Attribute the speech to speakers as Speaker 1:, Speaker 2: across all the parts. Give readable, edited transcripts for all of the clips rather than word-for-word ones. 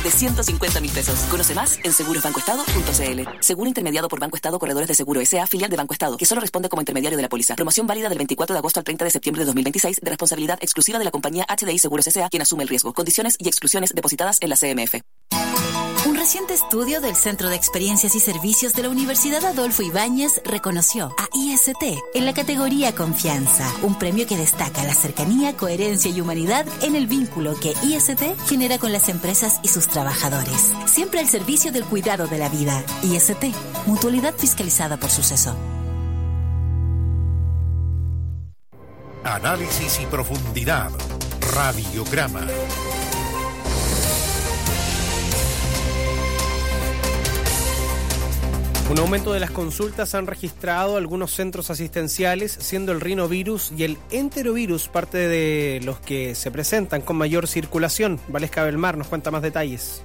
Speaker 1: de 150.000 pesos. Conoce más en segurosbancoestado.cl. Seguro intermediado por Banco Estado Corredores de Seguro S.A., filial de Banco Estado, que solo responde como intermediario de la póliza. Promoción válida del 24 de agosto al 30 de septiembre de 2026, de responsabilidad exclusiva de la compañía HDI Seguros S.A., quien asume el riesgo. Condiciones y exclusiones depositadas en la CMF.
Speaker 2: Un reciente estudio del Centro de Experiencias y Servicios de la Universidad Adolfo Ibáñez reconoció a IST en la categoría Confianza, un premio que destaca la cercanía, coherencia y humanidad en el vínculo que IST genera con las empresas y sus trabajadores. Siempre al servicio del cuidado de la vida. IST, mutualidad fiscalizada por Suceso.
Speaker 3: Análisis y profundidad. Radiograma.
Speaker 4: Un aumento de las consultas han registrado algunos centros asistenciales, siendo el rinovirus y el enterovirus parte de los que se presentan con mayor circulación. Valesca Belmar nos cuenta más detalles.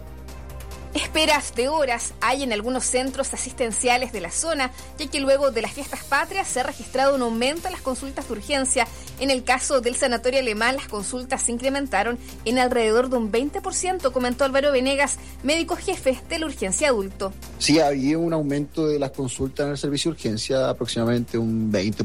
Speaker 5: Esperas de horas hay en algunos centros asistenciales de la zona, ya que luego de las fiestas patrias se ha registrado un aumento en las consultas de urgencia. En el caso del Sanatorio Alemán, las consultas se incrementaron en alrededor de un 20%, comentó Álvaro Venegas, médico jefe de la urgencia adulto.
Speaker 6: Sí, había un aumento de las consultas en el servicio de urgencia, aproximadamente un 20%,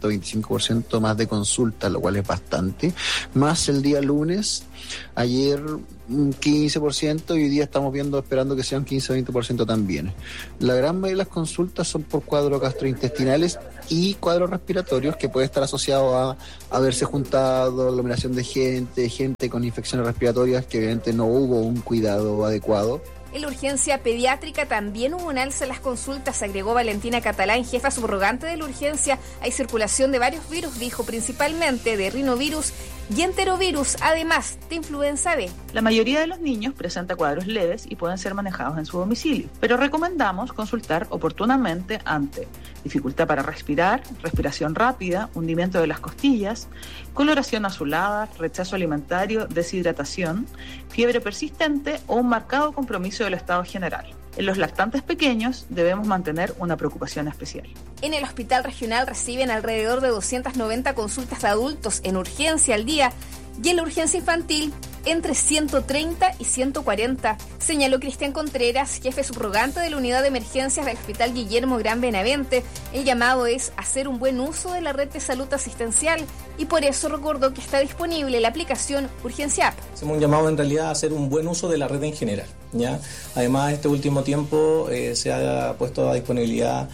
Speaker 6: 25% más de consultas, lo cual es bastante. Más el día lunes, ayer un 15% y hoy día estamos esperando que sean 15-20% también. La gran mayoría de las consultas son por cuadros gastrointestinales y cuadros respiratorios, que puede estar asociado a haberse juntado aglomeración de gente con infecciones respiratorias, que obviamente no hubo un cuidado adecuado.
Speaker 5: En la urgencia pediátrica también hubo un alza en las consultas, agregó Valentina Catalán, jefa subrogante de la urgencia. Hay circulación de varios virus, dijo, principalmente de rinovirus y enterovirus, además de influenza B.
Speaker 7: La mayoría de los niños presenta cuadros leves y pueden ser manejados en su domicilio, pero recomendamos consultar oportunamente ante dificultad para respirar, respiración rápida, hundimiento de las costillas, coloración azulada, rechazo alimentario, deshidratación, fiebre persistente o un marcado compromiso del estado general. En los lactantes pequeños debemos mantener una preocupación especial.
Speaker 5: En el hospital regional reciben alrededor de 290 consultas de adultos en urgencia al día y en la urgencia infantil entre 130 y 140, señaló Cristian Contreras, jefe subrogante de la unidad de emergencias del Hospital Guillermo Gran Benavente. El llamado es hacer un buen uso de la red de salud asistencial y por eso recordó que está disponible la aplicación Urgencia App.
Speaker 8: Hacemos un llamado en realidad a hacer un buen uso de la red en general, ¿ya? Además, este último tiempo se ha puesto a disponibilidad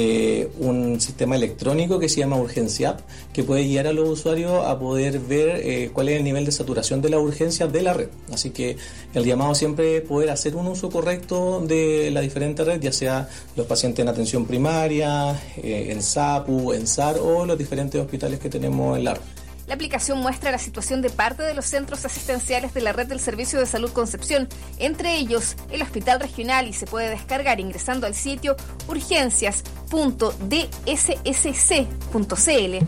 Speaker 8: un sistema electrónico que se llama Urgencia App, que puede guiar a los usuarios a poder ver cuál es el nivel de saturación de la urgencia de la red. Así que el llamado siempre es poder hacer un uso correcto de la diferente red, ya sea los pacientes en atención primaria, en SAPU, en SAR o los diferentes hospitales que tenemos en la red.
Speaker 5: La aplicación muestra la situación de parte de los centros asistenciales de la red del Servicio de Salud Concepción, entre ellos el Hospital Regional, y se puede descargar ingresando al sitio urgencias.dssc.cl.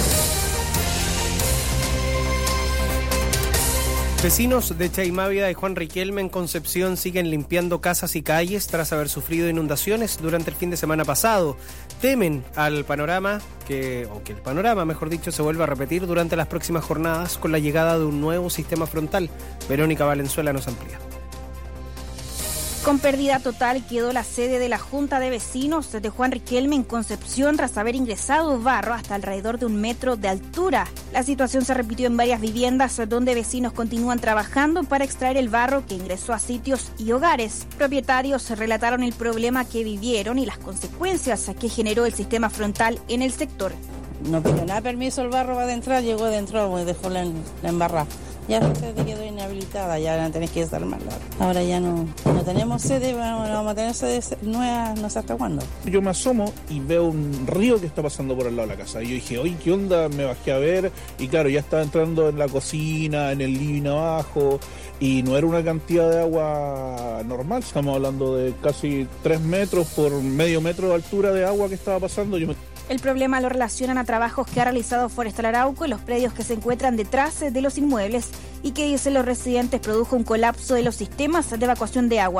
Speaker 4: Vecinos de Chaimávida y Juan Riquelme en Concepción siguen limpiando casas y calles tras haber sufrido inundaciones durante el fin de semana pasado. Temen al panorama, que el panorama, mejor dicho, se vuelva a repetir durante las próximas jornadas con la llegada de un nuevo sistema frontal. Verónica Valenzuela nos amplía.
Speaker 9: Con pérdida total quedó la sede de la Junta de Vecinos de Juan Riquelme en Concepción tras haber ingresado barro hasta alrededor de 1 metro de altura. La situación se repitió en varias viviendas donde vecinos continúan trabajando para extraer el barro que ingresó a sitios y hogares. Propietarios relataron el problema que vivieron y las consecuencias que generó el sistema frontal en el sector.
Speaker 10: No pidió nada permiso, el barro va de entrar, llegó dentro y dejó la embarrada. Ya usted quedó inhabilitada, ya no tenés que desarmarla. Ahora ya no tenemos sede, vamos a tener sede nueva, no sé hasta cuándo.
Speaker 11: Yo me asomo y veo un río que está pasando por al lado de la casa. Y yo dije, oye, ¿qué onda? Me bajé a ver y claro, ya estaba entrando en la cocina, en el living abajo, y no era una cantidad de agua normal. Estamos hablando de casi 3 metros por medio metro de altura de agua que estaba pasando.
Speaker 9: El problema lo relacionan a trabajos que ha realizado Forestal Arauco en los predios que se encuentran detrás de los inmuebles y que, dicen los residentes, produjo un colapso de los sistemas de evacuación de aguas.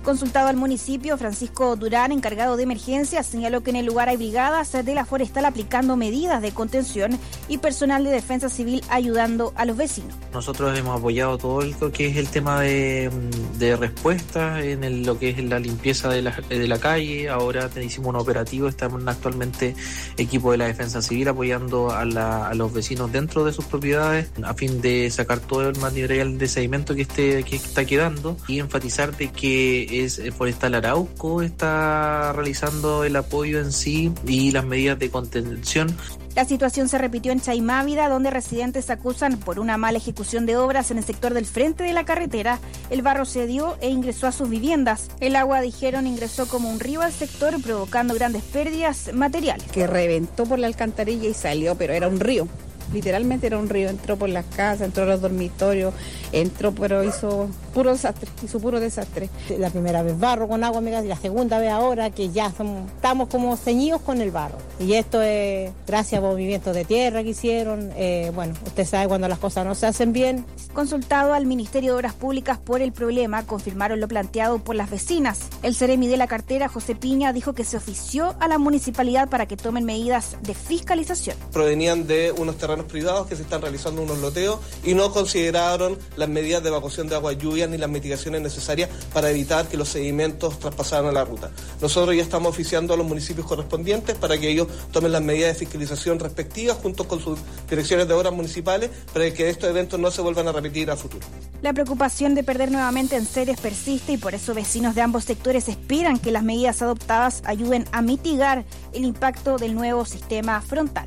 Speaker 9: Consultado al municipio, Francisco Durán, encargado de emergencias, señaló que en el lugar hay brigadas de la forestal aplicando medidas de contención y personal de defensa civil ayudando a los vecinos.
Speaker 12: Nosotros hemos apoyado todo lo que es el tema de respuesta en lo que es la limpieza de la calle. Ahora hicimos un operativo, estamos actualmente equipo de la defensa civil apoyando a los vecinos dentro de sus propiedades a fin de sacar todo el material de sedimento que está quedando, y enfatizar de que es Forestal Arauco está realizando el apoyo en sí y las medidas de contención.
Speaker 9: La situación se repitió en Chaimávida, donde residentes acusan por una mala ejecución de obras en el sector del frente de la carretera. El barro cedió e ingresó a sus viviendas. El agua, dijeron, ingresó como un río al sector, provocando grandes pérdidas materiales.
Speaker 13: Que reventó por la alcantarilla y salió, pero era un río. Literalmente era un río, entró por las casas, entró a los dormitorios, pero hizo puro desastre.
Speaker 14: La primera vez barro con agua, amigas, y la segunda vez ahora que ya estamos como ceñidos con el barro. Y esto es gracias a movimientos de tierra que hicieron. Usted sabe cuando las cosas no se hacen bien.
Speaker 9: Consultado al Ministerio de Obras Públicas por el problema, confirmaron lo planteado por las vecinas. El seremi de la cartera, José Piña, dijo que se ofició a la municipalidad para que tomen medidas de fiscalización.
Speaker 15: Provenían de unos terrenos privados que se están realizando unos loteos y no consideraron las medidas de evacuación de agua lluvia ni las mitigaciones necesarias para evitar que los sedimentos traspasaran a la ruta. Nosotros ya estamos oficiando a los municipios correspondientes para que ellos tomen las medidas de fiscalización respectivas junto con sus direcciones de obras municipales para que estos eventos no se vuelvan a repetir a futuro.
Speaker 9: La preocupación de perder nuevamente enseres persiste, y por eso vecinos de ambos sectores esperan que las medidas adoptadas ayuden a mitigar el impacto del nuevo sistema frontal.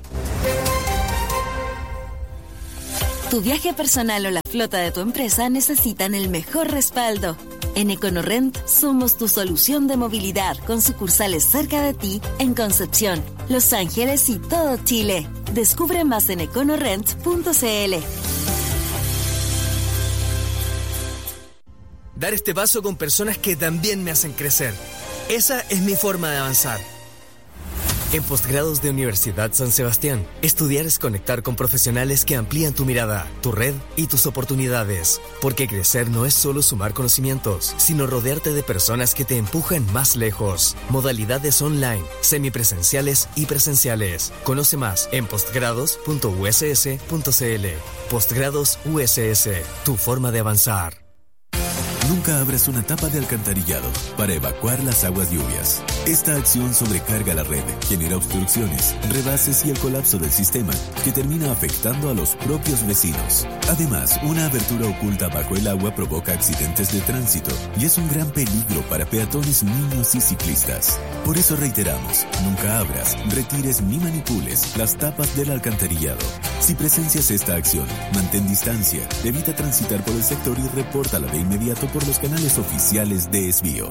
Speaker 2: Tu viaje personal o la flota de tu empresa necesitan el mejor respaldo. En EconoRent somos tu solución de movilidad, con sucursales cerca de ti en Concepción, Los Ángeles y todo Chile. Descubre más en econorent.cl.
Speaker 16: Dar este paso con personas que también me hacen crecer. Esa es mi forma de avanzar. En Postgrados de Universidad San Sebastián, estudiar es conectar con profesionales que amplían tu mirada, tu red y tus oportunidades. Porque crecer no es solo sumar conocimientos, sino rodearte de personas que te empujan más lejos. Modalidades online, semipresenciales y presenciales. Conoce más en postgrados.uss.cl. Postgrados USS, tu forma de avanzar.
Speaker 17: Nunca abras una tapa de alcantarillado para evacuar las aguas lluvias. Esta acción sobrecarga la red, genera obstrucciones, rebases y el colapso del sistema, que termina afectando a los propios vecinos. Además, una abertura oculta bajo el agua provoca accidentes de tránsito y es un gran peligro para peatones, niños y ciclistas. Por eso reiteramos, nunca abras, retires ni manipules las tapas del alcantarillado. Si presencias esta acción, mantén distancia, evita transitar por el sector y repórtala de inmediato por los canales oficiales de Esbio.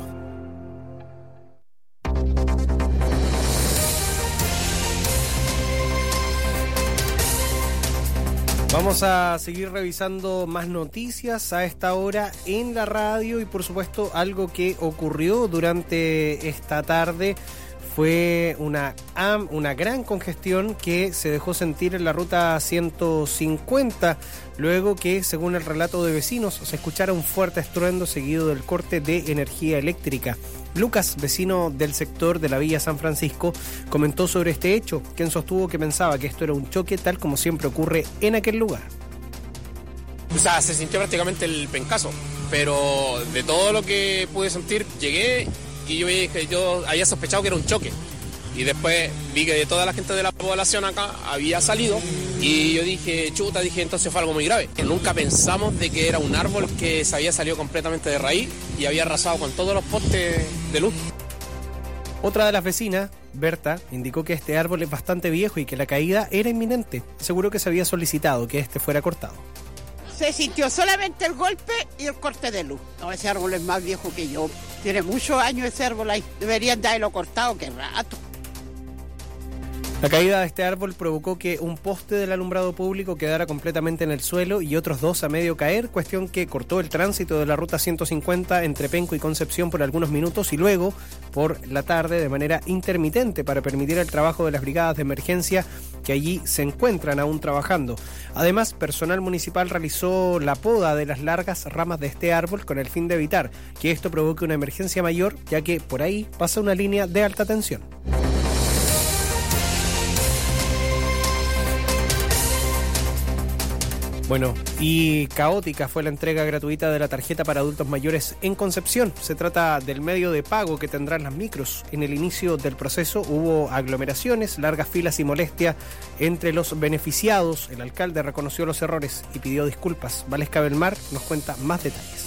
Speaker 4: Vamos a seguir revisando más noticias a esta hora en la radio, y por supuesto algo que ocurrió durante esta tarde fue una gran congestión que se dejó sentir en la ruta 150, luego que, según el relato de vecinos, se escuchara un fuerte estruendo seguido del corte de energía eléctrica. Lucas, vecino del sector de la Villa San Francisco, comentó sobre este hecho, quien sostuvo que pensaba que esto era un choque tal como siempre ocurre en aquel lugar.
Speaker 18: O sea, se sintió prácticamente el pencazo, pero de todo lo que pude sentir, llegué y yo había sospechado que era un choque. Y después vi que toda la gente de la población acá había salido y yo dije, entonces fue algo muy grave. Nunca pensamos de que era un árbol que se había salido completamente de raíz y había arrasado con todos los postes de luz.
Speaker 4: Otra de las vecinas, Berta, indicó que este árbol es bastante viejo y que la caída era inminente. Aseguró que se había solicitado que este fuera cortado.
Speaker 19: Se sintió solamente el golpe y el corte de luz. No, ese árbol es más viejo que yo. Tiene muchos años ese árbol ahí. Deberían de haberlo cortado, qué rato.
Speaker 4: La caída de este árbol provocó que un poste del alumbrado público quedara completamente en el suelo y otros dos a medio caer, cuestión que cortó el tránsito de la ruta 150 entre Penco y Concepción por algunos minutos y luego por la tarde de manera intermitente para permitir el trabajo de las brigadas de emergencia que allí se encuentran aún trabajando. Además, personal municipal realizó la poda de las largas ramas de este árbol con el fin de evitar que esto provoque una emergencia mayor, ya que por ahí pasa una línea de alta tensión. Bueno, y caótica fue la entrega gratuita de la tarjeta para adultos mayores en Concepción. Se trata del medio de pago que tendrán las micros. En el inicio del proceso hubo aglomeraciones, largas filas y molestia entre los beneficiados. El alcalde reconoció los errores y pidió disculpas. Valesca Belmar nos cuenta más detalles.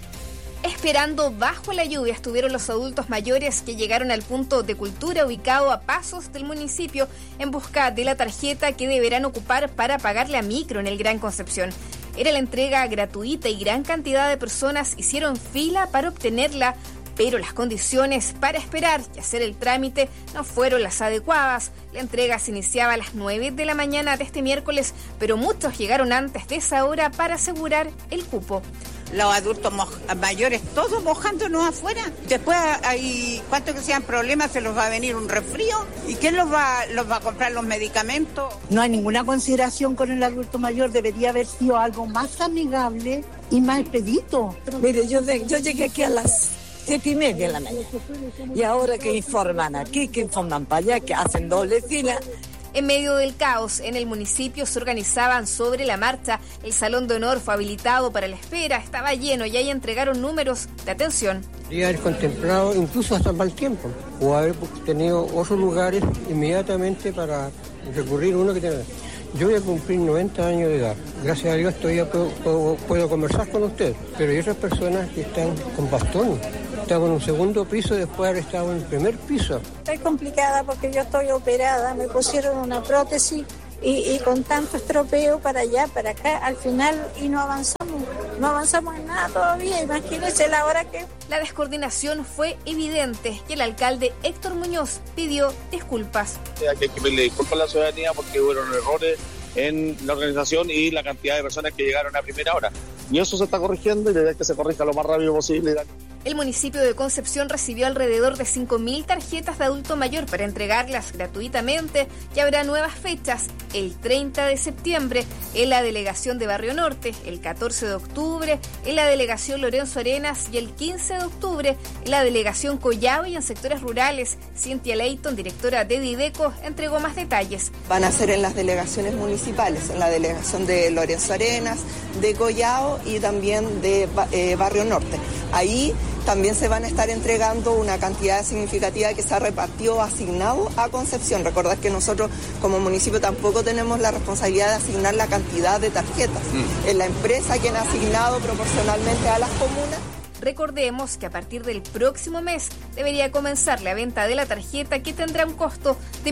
Speaker 5: Esperando bajo la lluvia estuvieron los adultos mayores que llegaron al punto de cultura ubicado a pasos del municipio en busca de la tarjeta que deberán ocupar para pagar la micro en el Gran Concepción. Era la entrega gratuita y gran cantidad de personas hicieron fila para obtenerla, pero las condiciones para esperar y hacer el trámite no fueron las adecuadas. La entrega se iniciaba a las 9 de la mañana de este miércoles, pero muchos llegaron antes de esa hora para asegurar el cupo.
Speaker 19: Los adultos mayores, todos mojándonos afuera. Después, hay cuanto que sean problemas, se los va a venir un resfrío. ¿Y quién los va a comprar los medicamentos?
Speaker 20: No hay ninguna consideración con el adulto mayor. Debería haber sido algo más amigable y más expedito.
Speaker 21: Mire, yo llegué aquí a las 7:30 de la mañana. Y ahora que informan aquí, que informan para allá, que hacen doble fila.
Speaker 5: En medio del caos, en el municipio se organizaban sobre la marcha. El salón de honor fue habilitado para la espera, estaba lleno y ahí entregaron números de atención.
Speaker 22: Podría haber contemplado incluso hasta mal tiempo, o haber tenido otros lugares inmediatamente para recurrir uno que tiene. Yo voy a cumplir 90 años de edad. Gracias a Dios todavía puedo conversar con usted, pero hay otras personas que están con bastón. Estaba en un segundo piso después de haber estado en el primer piso.
Speaker 21: Estoy complicada porque yo estoy operada, me pusieron una prótesis y con tanto estropeo para allá, para acá, al final y no avanzamos en nada todavía. Imagínense la hora que...
Speaker 5: La descoordinación fue evidente y el alcalde Héctor Muñoz pidió disculpas.
Speaker 23: Hay que pedirle disculpas a la ciudadanía porque hubo errores en la organización y la cantidad de personas que llegaron a primera hora. Y eso se está corrigiendo y la idea es que se corrija lo más rápido posible.
Speaker 5: El municipio de Concepción recibió alrededor de 5.000 tarjetas de adulto mayor para entregarlas gratuitamente y habrá nuevas fechas el 30 de septiembre en la delegación de Barrio Norte, el 14 de octubre en la delegación Lorenzo Arenas y el 15 de octubre en la delegación Collao y en sectores rurales. Cynthia Leighton, directora de Dideco, entregó más detalles.
Speaker 24: Van a ser en las delegaciones municipales, en la delegación de Lorenzo Arenas, de Collao y también de Barrio Norte. Ahí también se van a estar entregando una cantidad significativa que se ha repartido, asignado a Concepción. Recordad que nosotros como municipio tampoco tenemos la responsabilidad de asignar la cantidad de tarjetas. Es la empresa quien ha asignado proporcionalmente a las comunas.
Speaker 5: Recordemos que a partir del próximo mes debería comenzar la venta de la tarjeta, que tendrá un costo de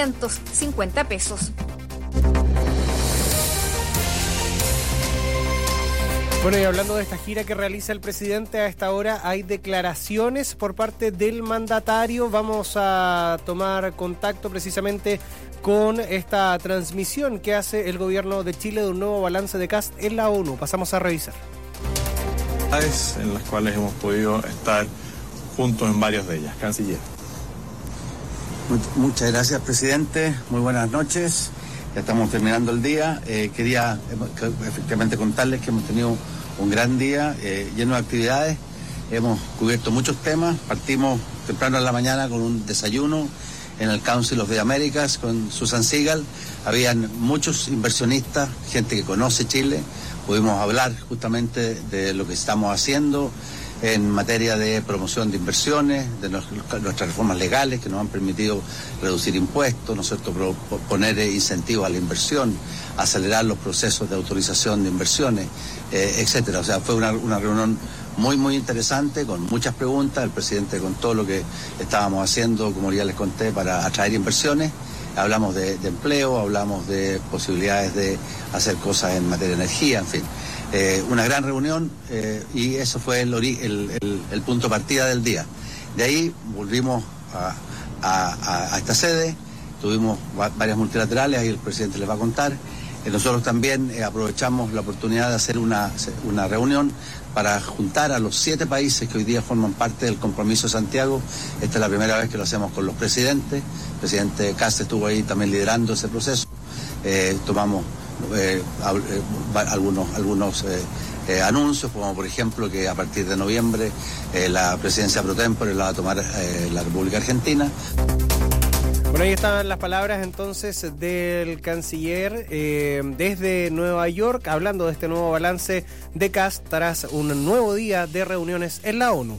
Speaker 5: 1.550 pesos.
Speaker 4: Bueno, y hablando de esta gira que realiza el presidente, a esta hora hay declaraciones por parte del mandatario. Vamos a tomar contacto precisamente con esta transmisión que hace el gobierno de Chile de un nuevo balance de Kast en la ONU. Pasamos a revisar.
Speaker 25: En las cuales hemos podido estar juntos en varias de ellas. Canciller.
Speaker 26: Muchas gracias, presidente. Muy buenas noches. Ya estamos terminando el día. Quería efectivamente contarles que hemos tenido un gran día lleno de actividades. Hemos cubierto muchos temas. Partimos temprano en la mañana con un desayuno en el Council of the Americas con Susan Segal. Habían muchos inversionistas, gente que conoce Chile. Pudimos hablar justamente de lo que estamos haciendo en materia de promoción de inversiones, de nuestras reformas legales que nos han permitido reducir impuestos, ¿no es cierto?, poner incentivos a la inversión, acelerar los procesos de autorización de inversiones, etcétera. O sea, fue una reunión muy, muy interesante, con muchas preguntas. El presidente contó lo que estábamos haciendo, como ya les conté, para atraer inversiones. Hablamos de empleo, hablamos de posibilidades de hacer cosas en materia de energía, en fin. Una gran reunión y eso fue el punto de partida del día. De ahí volvimos a esta sede, tuvimos varias multilaterales, ahí el presidente les va a contar. Nosotros también aprovechamos la oportunidad de hacer una reunión para juntar a los 7 países que hoy día forman parte del Compromiso de Santiago. Esta es la primera vez que lo hacemos con los presidentes. El presidente Kast estuvo ahí también liderando ese proceso. Tomamos algunos anuncios, como por ejemplo que a partir de noviembre la presidencia pro tempore la va a tomar la República Argentina.
Speaker 4: Bueno, ahí estaban las palabras entonces del canciller desde Nueva York, hablando de este nuevo balance de Kast tras un nuevo día de reuniones en la ONU.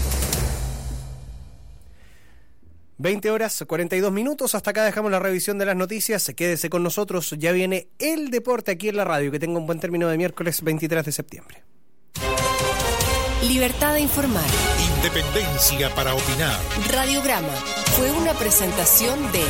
Speaker 4: 20:42. Hasta acá dejamos la revisión de las noticias. Quédese con nosotros, ya viene el deporte aquí en la radio. Que tenga un buen término de miércoles 23 de septiembre.
Speaker 1: Libertad de informar.
Speaker 3: Independencia para opinar.
Speaker 1: Radiograma fue una presentación de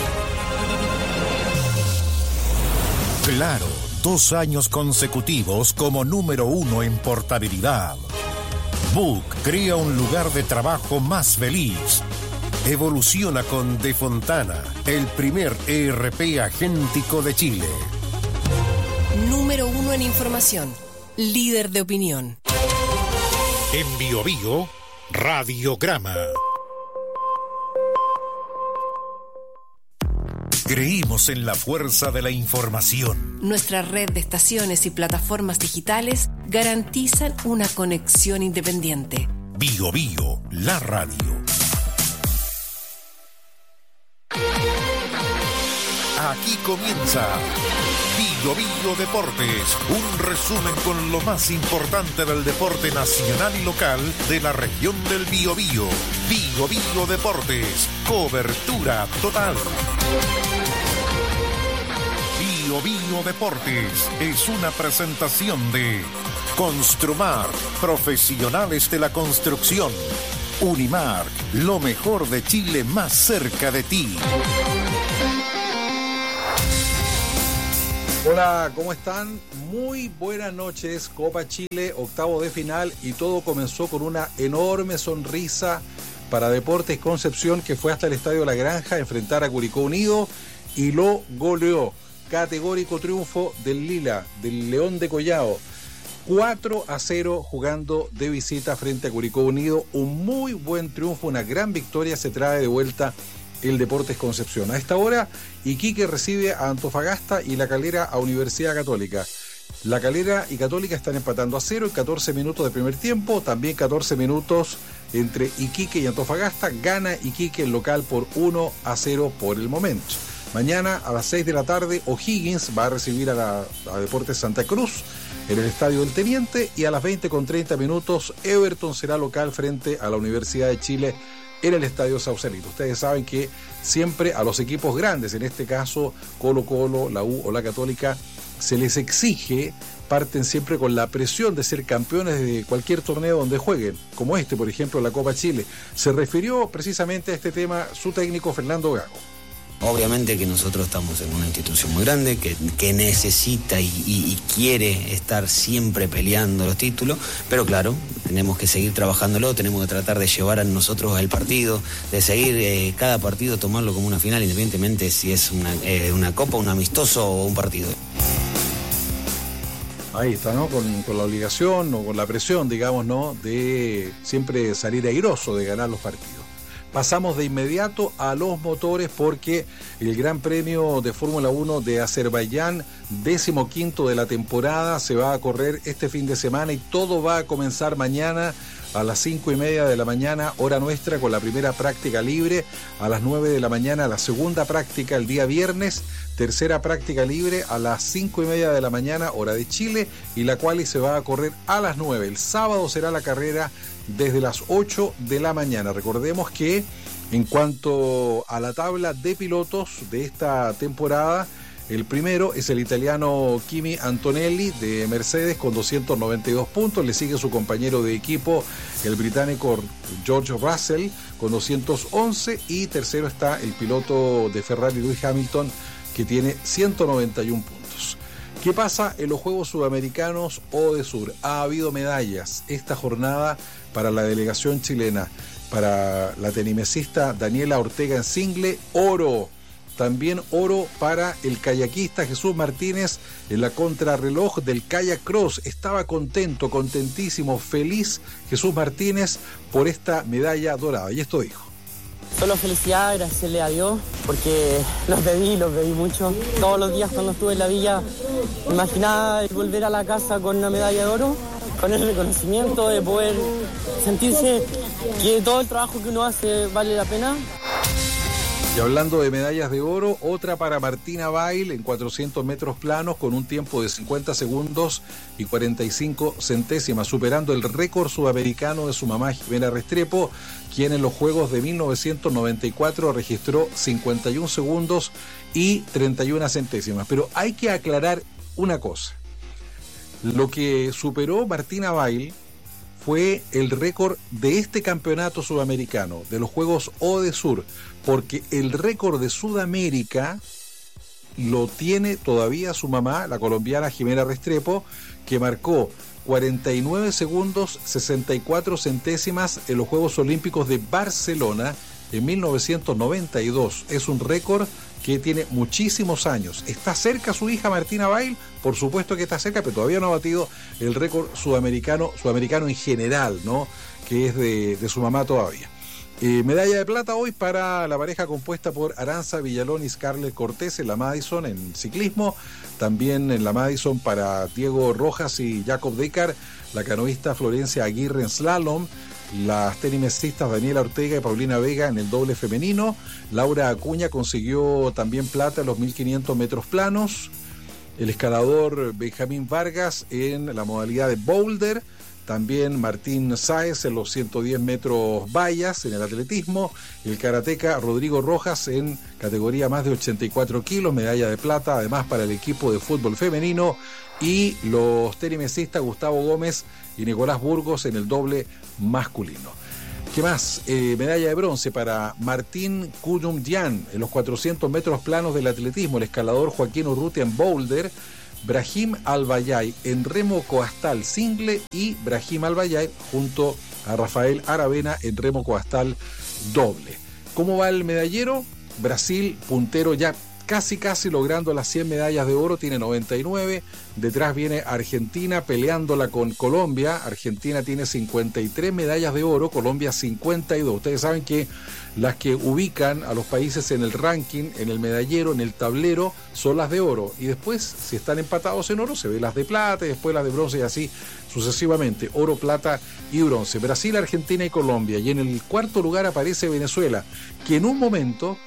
Speaker 3: Claro, 2 años consecutivos como número 1 en portabilidad. Book crea un lugar de trabajo más feliz. Evoluciona con De Fontana, el primer ERP agéntico de Chile.
Speaker 1: Número 1 en información. Líder de opinión.
Speaker 3: En Bio Bio, Radiograma. Creímos en la fuerza de la información.
Speaker 1: Nuestra red de estaciones y plataformas digitales garantizan una conexión independiente.
Speaker 3: Bio Bio, la radio. Aquí comienza Bio Bio Deportes, un resumen con lo más importante del deporte nacional y local de la región del Biobío. Bio Bio Deportes, cobertura total. Bio Bio Deportes es una presentación de Construmar, profesionales de la construcción. Unimark, lo mejor de Chile más cerca de ti.
Speaker 6: Hola, ¿cómo están? Muy buenas noches. Copa Chile, octavo de final, y todo comenzó con una enorme sonrisa para Deportes Concepción, que fue hasta el Estadio La Granja a enfrentar a Curicó Unido y lo goleó. Categórico triunfo del Lila, del León de Collao. 4-0 jugando de visita frente a Curicó Unido. Un muy buen triunfo, una gran victoria se trae de vuelta el Deportes Concepción. A esta hora, Iquique recibe a Antofagasta y La Calera a Universidad Católica. La Calera y Católica están empatando a 0 en 14 minutos de primer tiempo. También 14 minutos entre Iquique y Antofagasta. Gana Iquique el local por 1-0 por el momento. Mañana a las 6 de la tarde, O'Higgins va a recibir a Deportes Santa Cruz en el Estadio del Teniente, y a las 20:30 Everton será local frente a la Universidad de Chile en el Estadio Sausalito. Ustedes saben que siempre a los equipos grandes, en este caso Colo-Colo, la U o la Católica, se les exige, parten siempre con la presión de ser campeones de cualquier torneo donde jueguen, como este, por ejemplo, la Copa Chile. Se refirió precisamente a este tema su técnico Fernando Gago.
Speaker 7: Obviamente que nosotros estamos en una institución muy grande que necesita y quiere estar siempre peleando los títulos, pero claro, tenemos que seguir trabajándolo, tenemos que tratar de llevar a nosotros el partido, de seguir cada partido, tomarlo como una final, independientemente si es una copa, un amistoso o un partido.
Speaker 6: Ahí está, ¿no? Con la obligación o con la presión, digamos, ¿no? De siempre salir airoso, de ganar los partidos. Pasamos de inmediato a los motores, porque el Gran Premio de Fórmula 1 de Azerbaiyán, 15º de la temporada, se va a correr este fin de semana, y todo va a comenzar mañana a las 5:30 de la mañana, hora nuestra, con la primera práctica libre. A las 9 de la mañana, la segunda práctica el día viernes. Tercera práctica libre a las 5:30 de la mañana, hora de Chile, y la quali se va a correr a las 9. El sábado será la carrera desde las 8 de la mañana. Recordemos que en cuanto a la tabla de pilotos de esta temporada, el primero es el italiano Kimi Antonelli de Mercedes con 292 puntos. Le sigue su compañero de equipo, el británico George Russell, con 211. Y tercero está el piloto de Ferrari, Lewis Hamilton, que tiene 191 puntos. ¿Qué pasa en los Juegos Sudamericanos ODESUR? Ha habido medallas esta jornada para la delegación chilena. Para la tenimesista Daniela Ortega en single, oro. También oro para el kayakista Jesús Martínez en la contrarreloj del kayak cross. Estaba contento, contentísimo, feliz Jesús Martínez por esta medalla dorada. Y esto dijo:
Speaker 8: solo felicidad, agradecerle a Dios, porque los bebí mucho. Todos los días cuando estuve en la villa, me imaginaba volver a la casa con una medalla de oro, con el reconocimiento de poder sentirse que todo el trabajo que uno hace vale la pena.
Speaker 6: Y hablando de medallas de oro, otra para Martina Bail en 400 metros planos con un tiempo de 50 segundos y 45 centésimas, superando el récord sudamericano de su mamá Jimena Restrepo, quien en los Juegos de 1994 registró 51 segundos y 31 centésimas. Pero hay que aclarar una cosa. Lo que superó Martina Bail fue el récord de este campeonato sudamericano, de los Juegos ODESUR, porque el récord de Sudamérica lo tiene todavía su mamá, la colombiana Jimena Restrepo, que marcó 49 segundos 64 centésimas en los Juegos Olímpicos de Barcelona en 1992. Es un récord que tiene muchísimos años. ¿Está cerca su hija Martina Bail? Por supuesto que está cerca, pero todavía no ha batido el récord sudamericano en general, ¿no? Que es de su mamá todavía. Medalla de plata hoy para la pareja compuesta por Aranza Villalón y Scarlett Cortés en la Madison en ciclismo. También en la Madison para Diego Rojas y Jacob Decar, la canoísta Florencia Aguirre en slalom, las tenisistas Daniela Ortega y Paulina Vega en el doble femenino. Laura Acuña consiguió también plata en los 1500 metros planos. El escalador Benjamín Vargas en la modalidad de boulder. También Martín Sáez en los 110 metros vallas en el atletismo. El karateca Rodrigo Rojas en categoría más de 84 kilos, medalla de plata, además para el equipo de fútbol femenino. Y los tenisistas Gustavo Gómez y Nicolás Burgos en el doble masculino. ¿Qué más? Medalla de bronce para Martín Cuyumdian en los 400 metros planos del atletismo. El escalador Joaquín Urrutia en boulder. Brahim Albayay en remo coastal single y Brahim Albayay junto a Rafael Aravena en remo coastal doble. ¿Cómo va el medallero? Brasil puntero ya casi logrando las 100 medallas de oro, tiene 99. Detrás viene Argentina peleándola con Colombia. Argentina tiene 53 medallas de oro, Colombia 52. Ustedes saben que las que ubican a los países en el ranking, en el medallero, en el tablero, son las de oro. Y después, si están empatados en oro, se ve las de plata y después las de bronce y así sucesivamente. Oro, plata y bronce. Brasil, Argentina y Colombia. Y en el cuarto lugar aparece Venezuela, que en un momento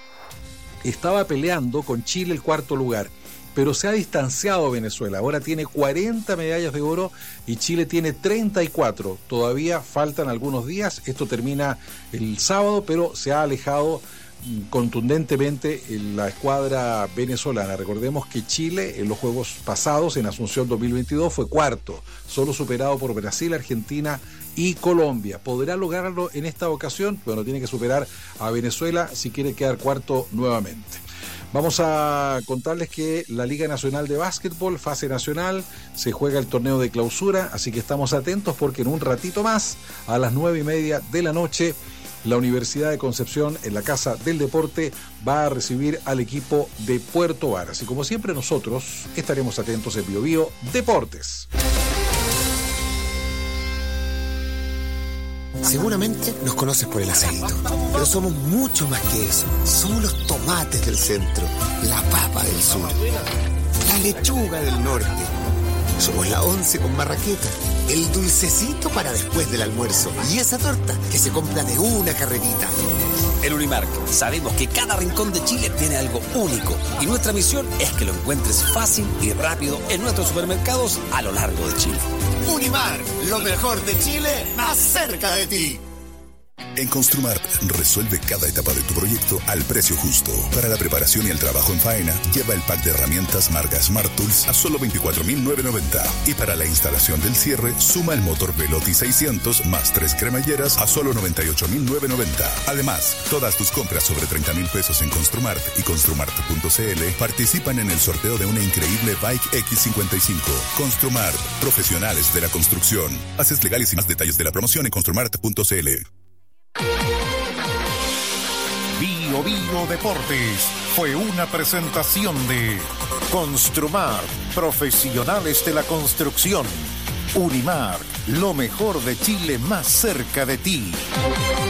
Speaker 6: estaba peleando con Chile el cuarto lugar, pero se ha distanciado Venezuela. Ahora tiene 40 medallas de oro y Chile tiene 34. Todavía faltan algunos días. Esto termina el sábado, pero se ha alejado contundentemente la escuadra venezolana. Recordemos que Chile en los Juegos pasados, en Asunción 2022, fue cuarto, solo superado por Brasil, Argentina y Colombia. ¿Podrá lograrlo en esta ocasión? Bueno, tiene que superar a Venezuela si quiere quedar cuarto nuevamente. Vamos a contarles que la Liga Nacional de Básquetbol, fase nacional, se juega el torneo de clausura, así que estamos atentos porque en un ratito más, a las 9:30 de la noche, la Universidad de Concepción, en la Casa del Deporte, va a recibir al equipo de Puerto Varas. Y como siempre, nosotros estaremos atentos en Bio Bio Deportes.
Speaker 10: Seguramente nos conoces por el aceito, pero somos mucho más que eso. Somos los tomates del centro, la papa del sur, la lechuga del norte. Somos la once con marraqueta, el dulcecito para después del almuerzo y esa torta que se compra de una carrerita.
Speaker 11: En Unimark sabemos que cada rincón de Chile tiene algo único y nuestra misión es que lo encuentres fácil y rápido en nuestros supermercados a lo largo de Chile.
Speaker 10: Unimark, lo mejor de Chile, más cerca de ti.
Speaker 12: En Construmart, resuelve cada etapa de tu proyecto al precio justo. Para la preparación y el trabajo en faena, lleva el pack de herramientas marca Smart Tools a solo $24,990. Y para la instalación del cierre, suma el motor Velotti 600 más 3 cremalleras a solo $98,990. Además, todas tus compras sobre $30,000 en Construmart y Construmart.cl participan en el sorteo de una increíble Bike X55. Construmart, profesionales de la construcción. Bases legales y más detalles de la promoción en Construmart.cl.
Speaker 3: Bio Bio Deportes fue una presentación de Construmar, profesionales de la construcción. Unimar, lo mejor de Chile más cerca de ti.